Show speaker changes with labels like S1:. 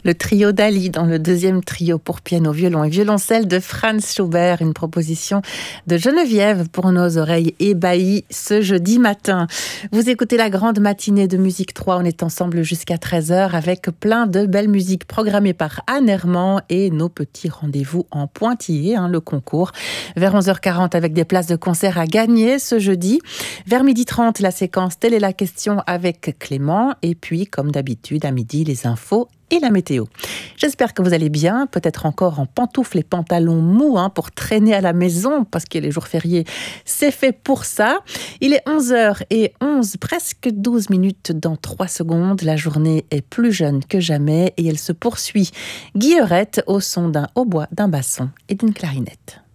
S1: Le trio d'Ali dans le deuxième trio pour piano, violon et violoncelle de Franz Schubert, une proposition de Geneviève pour nos oreilles ébahies ce jeudi matin. Vous écoutez la grande matinée de Musique 3, on est ensemble jusqu'à 13h avec plein de belles musiques programmées par Anne Herman et nos petits rendez-vous en pointillé, le concours. Vers 11h40 avec des places de concert à gagner ce jeudi. Vers 12h30, la séquence Telle est la question avec Clément. Et puis, comme d'habitude, à midi, les infos et la météo. J'espère que vous allez bien, peut-être encore en pantoufles et pantalons mous pour traîner à la maison, parce que les jours fériés, c'est fait pour ça. Il est 11h11, presque 12 minutes dans 3 secondes. La journée est plus jeune que jamais et elle se poursuit. Guillerette au son d'un hautbois, d'un basson et d'une clarinette.